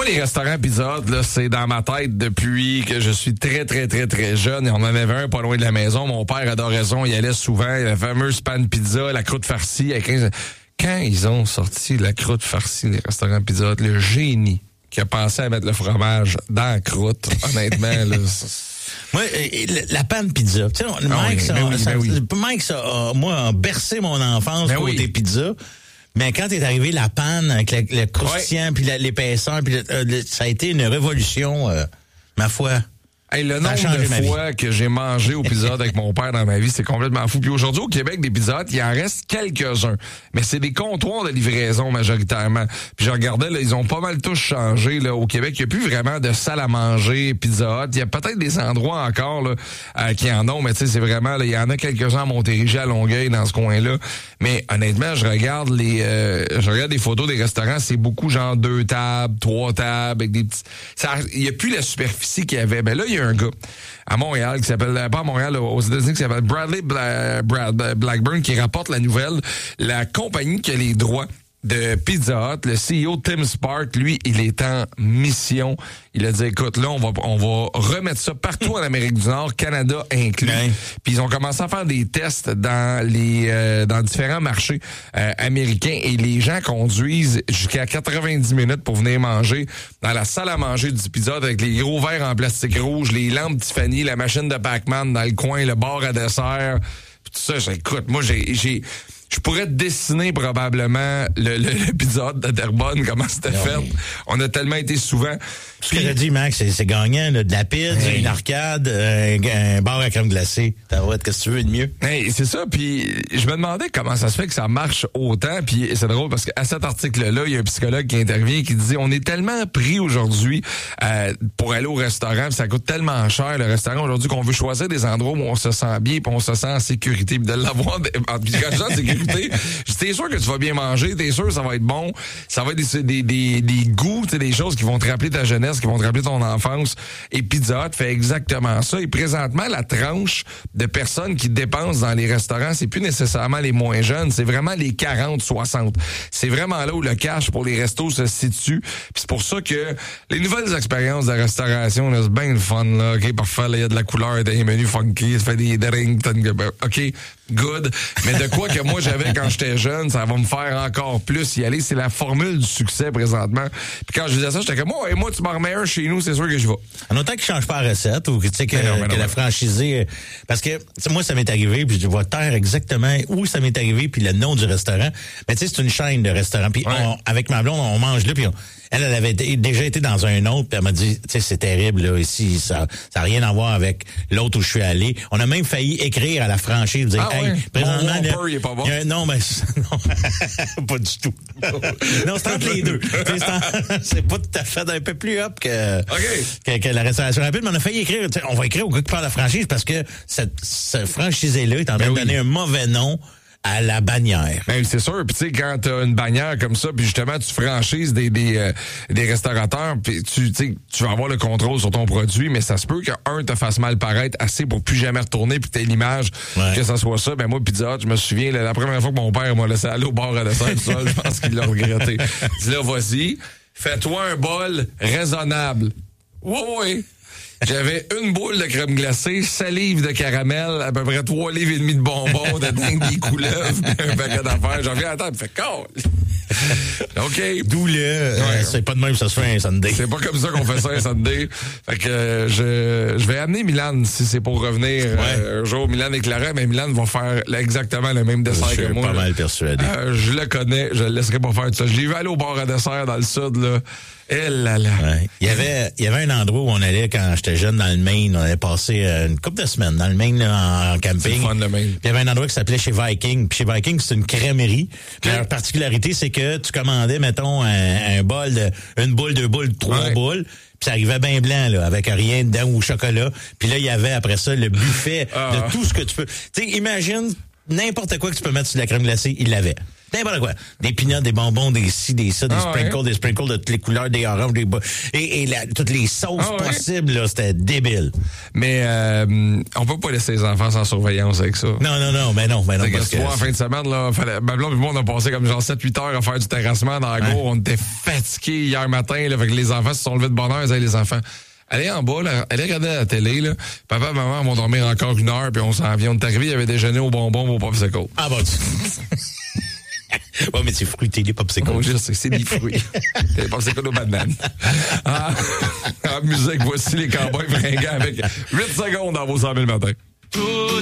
les restaurants Pizza Hut, là, c'est dans ma tête depuis que je suis très, très, très, très jeune. Et on en avait un pas loin de la maison. Mon père adorait ça. Il y allait souvent. La fameuse pan pizza, la croûte farcie. Quand ils ont sorti la croûte farcie des restaurants Pizza Hut, le génie qui a pensé à mettre le fromage dans la croûte, honnêtement, là... Moi, la panne pizza. Tu sais, Mike, ça a, moi, bercé mon enfance côté pizza. Mais quand est arrivé la panne avec le croustillant, puis l'épaisseur, puis ça a été une révolution, ma foi. Hey, le nombre de fois que j'ai mangé au Pizza Hut avec mon père dans ma vie, c'est complètement fou. Puis aujourd'hui, au Québec, des Pizza Hut, il en reste quelques-uns. Mais c'est des comptoirs de livraison majoritairement. Puis je regardais, là, ils ont pas mal tous changé. Là, au Québec, il n'y a plus vraiment de salle à manger, Pizza Hut. Il y a peut-être des endroits encore là, qui en ont, mais tu sais, c'est vraiment, il y en a quelques-uns à Montérégie, à Longueuil, dans ce coin-là. Mais honnêtement, je regarde des photos des restaurants, c'est beaucoup genre 2 tables, 3 tables, avec des petits... Il n'y a plus la superficie qu'il y avait. Ben là, il y a un gars à Montréal qui s'appelle, pas à Montréal, aux États-Unis, qui s'appelle Bradley Blackburn, qui rapporte la nouvelle. La compagnie qui a les droits de Pizza Hut, le CEO Tim Spark, lui, il est en mission. Il a dit, écoute, là, on va remettre ça partout en Amérique du Nord, Canada inclus. Ouais. Puis ils ont commencé à faire des tests dans différents marchés américains et les gens conduisent jusqu'à 90 minutes pour venir manger dans la salle à manger du Pizza Hut avec les gros verres en plastique rouge, les lampes Tiffany, la machine de Pac-Man dans le coin, le bar à dessert. Puis tout ça, écoute, moi, je pourrais dessiner probablement le Pizza Hut de Terrebonne, comment c'était fait. On a tellement été souvent. Ce que t'as dit, Max, c'est gagnant, là, de la pizza, une arcade, un bar à crème glacée. Qu'est-ce que tu veux de mieux? Hey, c'est ça, puis je me demandais comment ça se fait que ça marche autant, puis c'est drôle parce qu'à cet article-là, il y a un psychologue qui intervient et qui dit on est tellement pris aujourd'hui pour aller au restaurant, puis ça coûte tellement cher le restaurant aujourd'hui qu'on veut choisir des endroits où on se sent bien, puis on se sent en sécurité, puis de l'avoir puis quand je dis en sécurité, t'es sûr que tu vas bien manger, t'es sûr que ça va être bon, ça va être des goûts, des choses qui vont te rappeler ta jeunesse, qui vont te rappeler ton enfance. Et Pizza Hut fait exactement ça. Et présentement, la tranche de personnes qui dépensent dans les restaurants, c'est plus nécessairement les moins jeunes, c'est vraiment les 40-60. C'est vraiment là où le cash pour les restos se situe. Puis c'est pour ça que les nouvelles expériences de restauration, là, c'est bien le fun, là. OK, parfait, il y a de la couleur, des menus funky, ça fait des drinks, OK, good. Mais de quoi que moi j'avais quand j'étais jeune, ça va me faire encore plus y aller. C'est la formule du succès présentement. Puis quand je disais ça, j'étais comme, moi, tu m'en remets un chez nous, c'est sûr que je vais. En autant qu'il change pas la recette ou que tu sais que la franchisée, parce que moi ça m'est arrivé, puis je vais taire exactement où ça m'est arrivé puis le nom du restaurant. Mais tu sais, c'est une chaîne de restaurants. Puis avec ma blonde, on mange là, puis elle avait déjà été dans un autre, puis elle m'a dit, tu sais, c'est terrible là ici, ça a rien à voir avec l'autre où je suis allé. On a même failli écrire à la franchise, dire, présentement, il est pas bon. Non, mais non, pas du tout. Non, c'est entre les deux. C'est pas tout à fait un peu plus up que la restauration rapide, mais on a failli écrire, on va écrire au gars qui parle de la franchise parce que cette franchisée-là est en train de donner un mauvais nom à la bannière. Ben, c'est sûr. Puis tu sais, quand t'as une bannière comme ça, puis justement, tu franchises des restaurateurs, puis tu vas avoir le contrôle sur ton produit, mais ça se peut qu'un te fasse mal paraître assez pour plus jamais retourner, puis t'aies l'image que ça soit ça. Ben moi, Pizza Hut, je me souviens, la première fois que mon père m'a laissé aller au bar à dessert tout seul, je pense qu'il l'a regretté. Il dit là, vas-y, fais-toi un bol raisonnable. Oui. J'avais une boule de crème glacée, 6 livres de caramel, à peu près 3 livres et demi de bonbons, de dingue des couleuvres, un paquet d'affaires. J'en viens à table, fait OK. D'où c'est pas de même que ça se fait un Sunday. C'est pas comme ça qu'on fait ça un Sunday. Fait que je vais amener Milan si c'est pour revenir un jour. Milan et Clara, mais Milan vont faire exactement le même dessert que moi. Je suis pas mal persuadé. Je le connais, je le laisserai pas faire tout ça. Je l'ai vu aller au bar à dessert dans le sud, là. Ouais. Il y avait un endroit où on allait quand j'étais jeune dans le Maine. On allait passer une couple de semaines dans le Maine là, en camping. C'est le fun, le Maine. Puis il y avait un endroit qui s'appelait chez Viking. Puis chez Viking, c'est une crèmerie. Puis leur particularité, c'est que tu commandais, mettons, une boule, 2 boules, 3 boules. Puis ça arrivait bien blanc, là, avec rien dedans ou chocolat. Puis là, il y avait après ça le buffet de tout ce que tu peux. Tu sais, imagine n'importe quoi que tu peux mettre sur la crème glacée, il l'avait. N'importe quoi. Des peanuts, des bonbons, des ci, des ça, des sprinkles de toutes les couleurs, des oranges, toutes les sauces possibles, là, c'était débile. Mais on peut pas laisser les enfants sans surveillance avec ça. Non. Parce que en fin de semaine, là, ma blonde et moi, on a passé comme genre 7-8 heures à faire du terrassement dans la cour. On était fatigués hier matin, là, fait que les enfants se sont levés de bonne heure, ils disaient, les enfants, allez en bas, là, allez regarder la télé, là. Papa et maman vont dormir encore 1 heure, puis on s'en vient. On est arrivé, il y avait déjeuné au bonbon, au popsicle. Ah bon, ouais, mais c'est fruité, les popsicles. Oh, c'est des fruits. Les popsicles aux bananes. En musique, voici les cowboys fringants avec 8 secondes dans vos 100 000 matins.